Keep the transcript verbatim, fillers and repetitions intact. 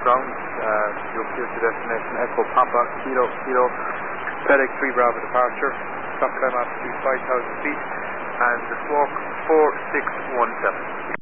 ground. Uh, you appear to destination Echo Papa Kilo Kilo FedEx three Bravo departure. Stop climb altitude five thousand feet and the smoke four six one seven.